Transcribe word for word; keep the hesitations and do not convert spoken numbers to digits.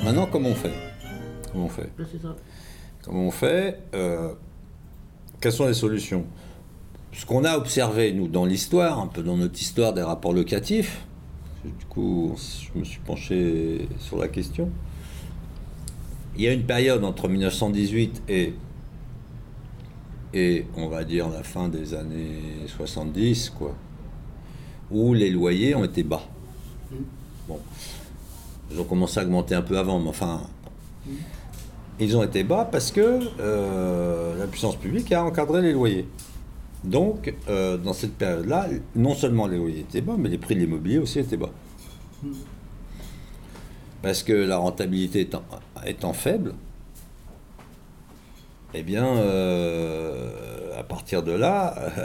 Maintenant, comment on fait Comment on fait Là, c'est ça. Comment on fait euh, Quelles sont les solutions? Ce qu'on a observé, nous, dans l'histoire, un peu dans notre histoire des rapports locatifs, du coup, je me suis penché sur la question. Il y a une période entre mille neuf cent dix-huit et, et on va dire, la fin des années soixante-dix, quoi, où les loyers ont été bas. Bon, ils ont commencé à augmenter un peu avant, mais enfin, ils ont été bas parce que euh, la puissance publique a encadré les loyers. Donc, euh, dans cette période-là, non seulement les loyers étaient bas, mais les prix de l'immobilier aussi étaient bas. Parce que la rentabilité étant, étant faible, eh bien, euh, à partir de là,